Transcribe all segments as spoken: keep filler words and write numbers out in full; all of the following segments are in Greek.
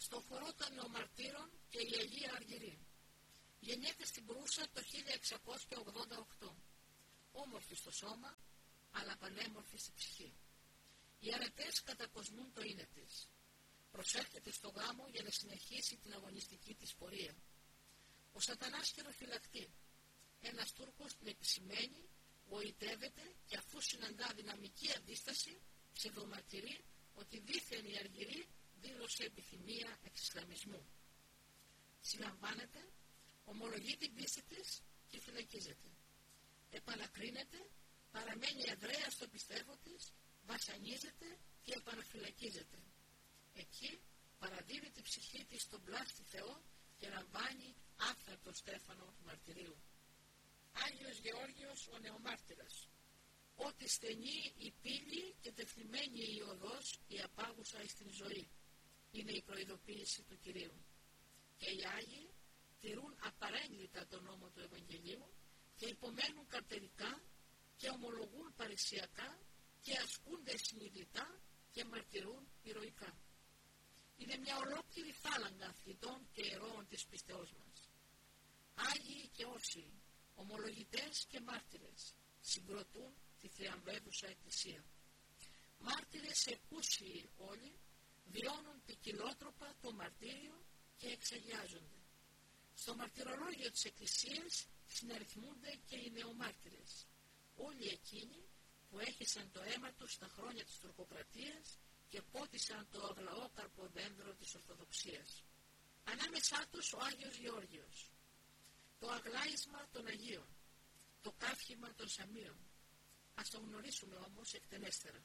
στο χορό των Νεομαρτύρων και η Αγία Αργυρή. Γεννιέται στην Προύσα το χίλια εξακόσια ογδόντα οκτώ. Όμορφη στο σώμα, αλλά πανέμορφη στη ψυχή. Οι αρετές κατακοσμούν το είναι της. Προσέρχεται στο γάμο για να συνεχίσει την αγωνιστική της πορεία. Ο Σατανάς χειροφυλακτεί. Ένας Τούρκος την επισημαίνει, γοητεύεται και αφού συναντά δυναμική αντίσταση, ψευδομαρτυρεί ότι δήθεν η Αργυρή δήλωσε επιθυμία εξισλαμισμού. Συλλαμβάνεται, ομολογεί την πίστη της και φυλακίζεται. Επανακρίνεται, παραμένει εδραία στο πιστεύω της, βασανίζεται και επαναφυλακίζεται. Εκεί παραδίδει την ψυχή της στον πλάστη Θεό και λαμβάνει άφθαρτο στέφανο μαρτυρίου. Άγιος Γεώργιος ο Νεομάρτυρας. Ότι στενή η πύλη και τεθλιμμένη η οδός, η απάγουσα εις την ζωή, είναι η προειδοποίηση του Κυρίου. Και οι Άγιοι τηρούν απαρέγκλιτα τον νόμο του Ευαγγελίου και υπομένουν καρτερικά και ομολογούν παρησιακά και ασκούνται συνειδητά και μαρτυρούν ηρωικά. Είναι μια ολόκληρη φάλαγγα αθλητών και ηρώων της πιστεώς μας. Άγιοι και όσοι, ομολογητές και μάρτυρες, συγκροτούν τη θριαμβεύουσα Εκκλησία. Μάρτυρες εκούσιοι όλοι, βιώνουν ποικιλότροπα το μαρτύριο και εξαγιάζονται. Στο μαρτυρολόγιο της Εκκλησίας συναριθμούνται και οι νεομάρτυρες, όλοι εκείνοι που έχισαν το αίμα τους στα χρόνια της τουρκοκρατίας και πότισαν το αγλαόκαρπο δέντρο της Ορθοδοξίας. Ανάμεσά τους ο Άγιος Γεώργιος, το αγλάισμα των Αγίων, το καύχημα των Σαμίων. Ας το γνωρίσουμε όμως εκτενέστερα.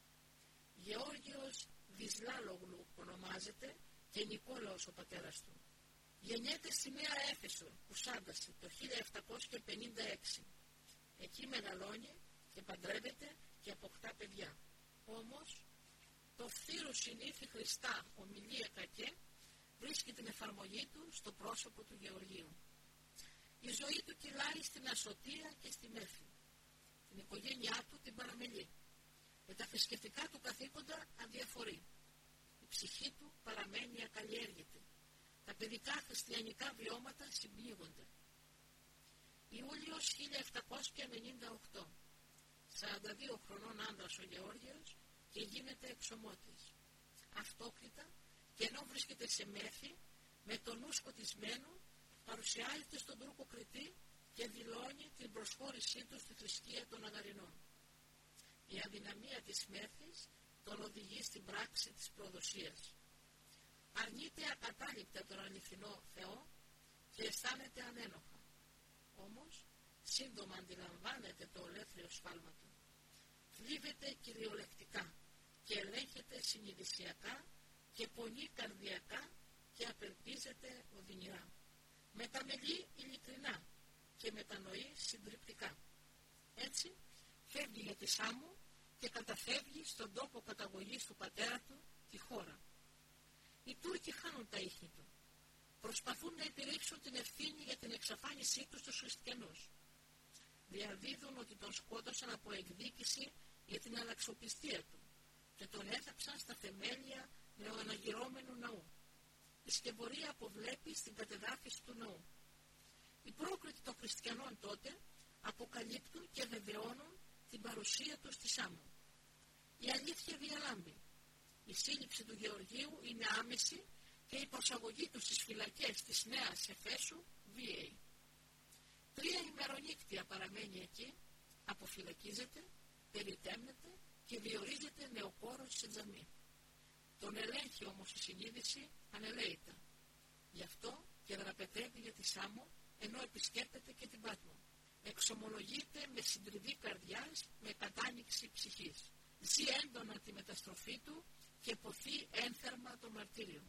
Γεώργιος Δυσλάλογλου ονομάζεται και Νικόλαος ο πατέρας του. Γεννιέται στη Νέα Έφεσο που σάντασε το χίλια επτακόσια πενήντα έξι. Εκεί μεγαλώνει και παντρεύεται και αποκτά παιδιά. Όμως το φθήρου συνήθι Χριστά ομιλία κακέ βρίσκει την εφαρμογή του στο πρόσωπο του Γεωργίου. Η ζωή του κυλάει στην ασωτεία και στη μέθη. Την οικογένειά του την παραμελεί. Με τα θρησκευτικά του καθήκοντα αδιαφορεί. Η ψυχή του παραμένει ακαλλιέργητη. Τα παιδικά χριστιανικά βιώματα συμπλήγονται. Ιούλιος χίλια επτακόσια ενενήντα οκτώ. σαράντα δύο χρονών άνδρας ο Γεώργιος και γίνεται εξομότης. Αυτόκριτα και ενώ βρίσκεται σε μέθη, με τον νου σκοτισμένο, παρουσιάζεται στον Τούρκο Κριτή και δηλώνει την προσχώρησή του στη θρησκεία των Αγαρινών. Η αδυναμία της μέθης τον οδηγεί στην πράξη της προδοσίας. Αρνείται ακατάληπτα τον αληθινό Θεό και αισθάνεται ανένοχα. Όμως, σύντομα αντιλαμβάνεται το ολέθριο σφάλμα του. Θλίβεται κυριολεκτικά και ελέγχεται συνειδησιακά και πονεί καρδιακά και απελπίζεται οδυνηρά. Μεταμελεί ειλικρινά και μετανοεί συντριπτικά. Έτσι, φεύγει για τη Σάμο και καταφεύγει στον τόπο καταγωγής του πατέρα του, τη χώρα. Οι Τούρκοι χάνουν τα ίχνη του. Προσπαθούν να επιρρύψουν την ευθύνη για την εξαφάνισή του στους χριστιανούς. Διαδίδουν ότι τον σκότωσαν από εκδίκηση για την αλλαξοπιστία του και τον έθαψαν στα θεμέλια νεοαναγυρώμενου ναού. Η σκευωρία αποβλέπει στην κατεδάφιση του ναού. Οι πρόκριτοι των χριστιανών τότε αποκαλύπτουν και βεβαιώνουν την παρουσία του στη Σάμο. Η αλήθεια διαλάμπει. Η σύλληψη του Γεωργίου είναι άμεση και η προσαγωγή του στις φυλακές της Νέας Εφέσου βίαιη. Τρία ημερονύκτια παραμένει εκεί, αποφυλακίζεται, περιτέμνεται και διορίζεται νεοκόρος σε τζαμί. Τον ελέγχει όμως η συνείδηση ανελαίητα. Γι' αυτό και δραπετεύει για τη Σάμο ενώ επισκέπτεται και την Πάτμο. Εξομολογείται με συντριβή καρδιάς, με κατάνοιξη ψυχής. Ζει έντονα τη μεταστροφή του και ποθεί ένθερμα το μαρτύριο.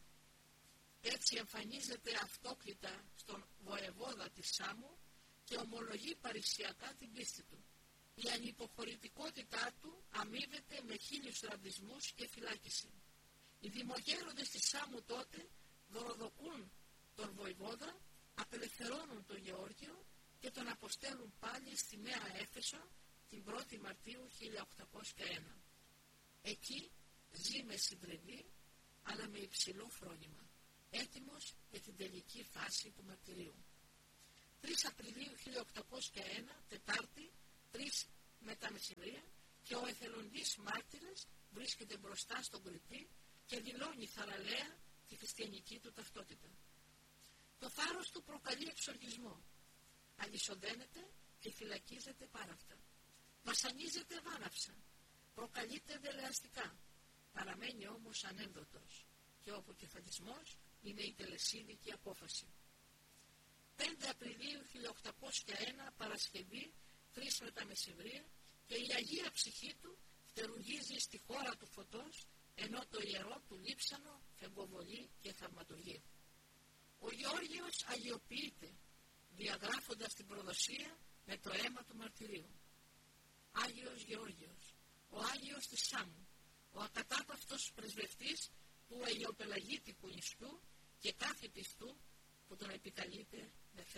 Έτσι εμφανίζεται αυτόκλητα στον βοεβόδα της Σάμου και ομολογεί παρησιακά την πίστη του. Η ανυποχωρητικότητά του αμείβεται με χίλιους ραβδισμούς και φυλάκιση. Οι δημογέροντες της Σάμου τότε δωροδοκούν τον βοηβόδα, απελευθερώνουν τον Γεώργιο και τον αποστέλουν πάλι στη Νέα Έφεσο την πρώτη Μαρτίου χίλια οκτακόσια ένα. Εκεί ζει με συντριβή αλλά με υψηλό φρόνημα. έτοιμος για την τελική φάση του μαρτυρίου. τρεις Απριλίου χίλια οκτακόσια ένα, Τετάρτη, τρεις μετά μεσημβρία, και ο εθελοντής μάρτυρας βρίσκεται μπροστά στον κριτή και δηλώνει θαραλέα τη χριστιανική του ταυτότητα. Το θάρρος του προκαλεί εξοργισμό. Αλυσοδένεται και φυλακίζεται πάραφτα. Βασανίζεται βάναυσα. Προκαλείται δελεαστικά. Παραμένει όμως ανένδοτος και ο αποκεφαλισμός είναι η τελεσίδικη απόφαση. πέντε Απριλίου χίλια οκτακόσια ένα, Παρασκευή, τρεις μετά μεσημβρία, και η Αγία Ψυχή του φτερουγίζει στη χώρα του φωτός, ενώ το ιερό του λείψανο φεγκοβολεί και θαυματουργεί. Ο Γεώργιος αγιοποιείται, διαγράφοντας την προδοσία με το αίμα του μαρτυρίου. Άγιος Γεώργιος, ο Άγιος της Σάμου, ο ακατάπαυτος πρεσβευτής του Αγιοπελαγίτικου νησιού και κάθε πιστού που τον επικαλείται με